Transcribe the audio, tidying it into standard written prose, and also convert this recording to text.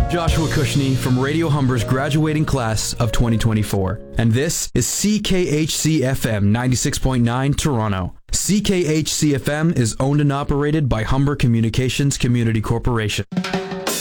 Joshua Cushney from Radio Humber's graduating class of 2024. And this is CKHC-FM 96.9 Toronto. CKHC-FM is owned and operated by Humber Communications Community Corporation.